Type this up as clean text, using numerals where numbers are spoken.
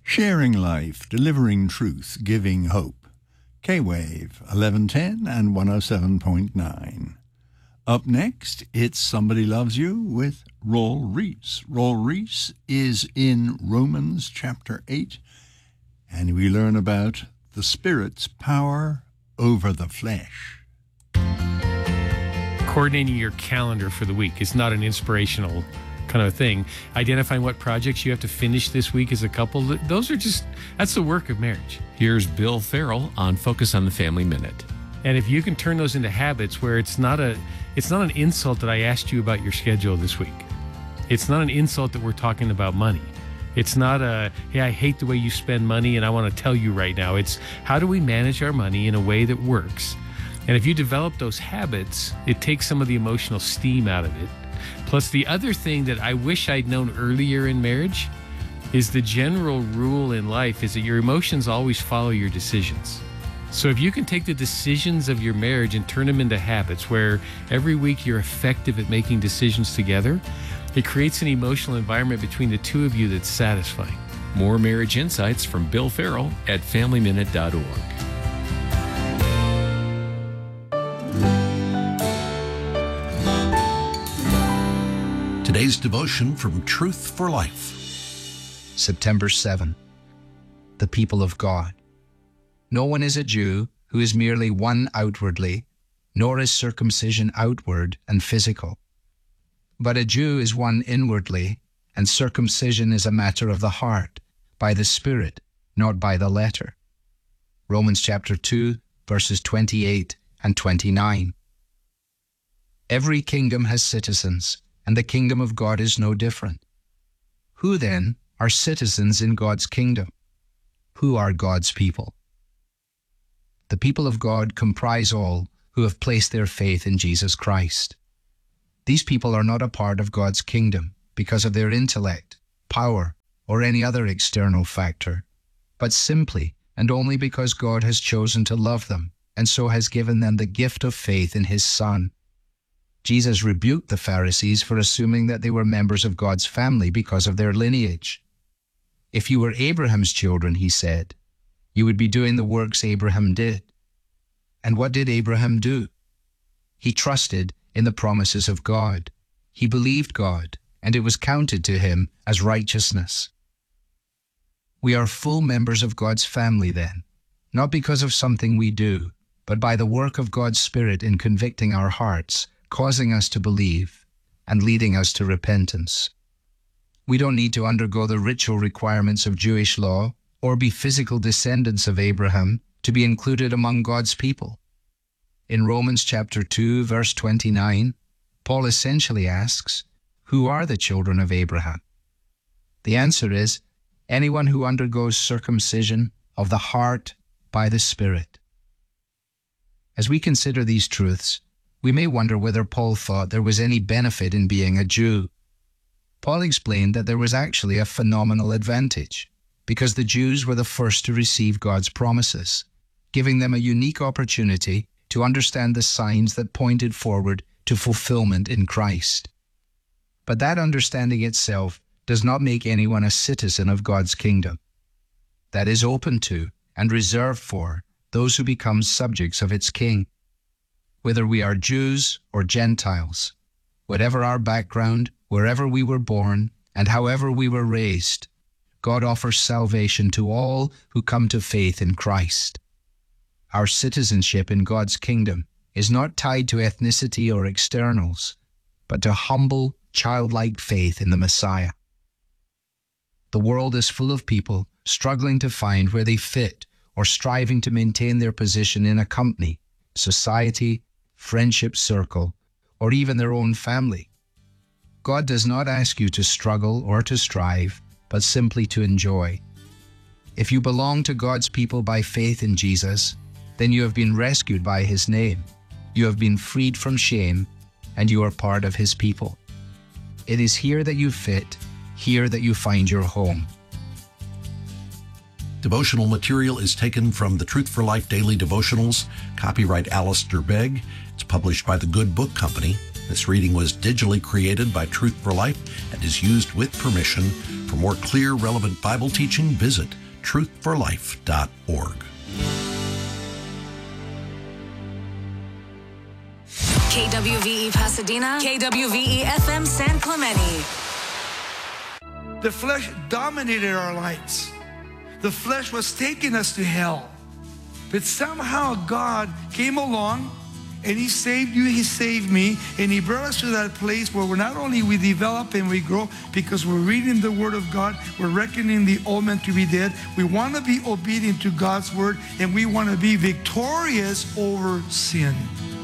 Sharing life, delivering truth, giving hope. K-Wave, 1110 and 107.9. Up next, it's Somebody Loves You with Roll Reese. Roll Reese is in Romans chapter 8, and we learn about the Spirit's power over the flesh. Coordinating your calendar for the week is not an inspirational kind of thing. Identifying what projects you have to finish this week as a couple, that's the work of marriage. Here's Bill Farrell on Focus on the Family Minute. And if you can turn those into habits where it's not an insult that I asked you about your schedule this week. It's not an insult that we're talking about money. It's not hey, I hate the way you spend money and I want to tell you right now. It's how do we manage our money in a way that works? And if you develop those habits, it takes some of the emotional steam out of it. Plus, the other thing that I wish I'd known earlier in marriage is the general rule in life is that your emotions always follow your decisions. So if you can take the decisions of your marriage and turn them into habits where every week you're effective at making decisions together, it creates an emotional environment between the two of you that's satisfying. More marriage insights from Bill Farrell at FamilyMinute.org. Today's devotion from Truth for Life. September 7. The people of God. No one is a Jew who is merely one outwardly, nor is circumcision outward and physical. But a Jew is one inwardly, and circumcision is a matter of the heart, by the Spirit, not by the letter. Romans chapter 2, verses 28 and 29. Every kingdom has citizens, and the kingdom of God is no different. Who then are citizens in God's kingdom? Who are God's people? The people of God comprise all who have placed their faith in Jesus Christ. These people are not a part of God's kingdom because of their intellect, power, or any other external factor, but simply and only because God has chosen to love them and so has given them the gift of faith in His Son. Jesus rebuked the Pharisees for assuming that they were members of God's family because of their lineage. If you were Abraham's children, he said, you would be doing the works Abraham did. And what did Abraham do? He trusted in the promises of God. He believed God, and it was counted to him as righteousness. We are full members of God's family then, not because of something we do, but by the work of God's Spirit in convicting our hearts, causing us to believe, and leading us to repentance. We don't need to undergo the ritual requirements of Jewish law or be physical descendants of Abraham to be included among God's people. In Romans chapter 2, verse 29, Paul essentially asks, who are the children of Abraham? The answer is, anyone who undergoes circumcision of the heart by the Spirit. As we consider these truths, we may wonder whether Paul thought there was any benefit in being a Jew. Paul explained that there was actually a phenomenal advantage, because the Jews were the first to receive God's promises, giving them a unique opportunity to understand the signs that pointed forward to fulfillment in Christ. But that understanding itself does not make anyone a citizen of God's kingdom. That is open to and reserved for those who become subjects of its king. Whether we are Jews or Gentiles, whatever our background, wherever we were born, and however we were raised, God offers salvation to all who come to faith in Christ. Our citizenship in God's kingdom is not tied to ethnicity or externals, but to humble, childlike faith in the Messiah. The world is full of people struggling to find where they fit or striving to maintain their position in a company, society, friendship circle, or even their own family. God does not ask you to struggle or to strive, but simply to enjoy. If you belong to God's people by faith in Jesus, then you have been rescued by His name. You have been freed from shame, and you are part of His people. It is here that you fit, here that you find your home. Devotional material is taken from the Truth for Life Daily Devotionals, copyright Alistair Begg. It's published by the Good Book Company. This reading was digitally created by Truth for Life and is used with permission. For more clear, relevant Bible teaching, visit truthforlife.org. KWVE Pasadena, KWVE FM San Clemente. The flesh dominated our lives. The flesh was taking us to hell. But somehow God came along and He saved you, He saved me, and He brought us to that place where we're not only we develop and we grow because we're reading the Word of God, we're reckoning the old man to be dead. We want to be obedient to God's Word, and we want to be victorious over sin.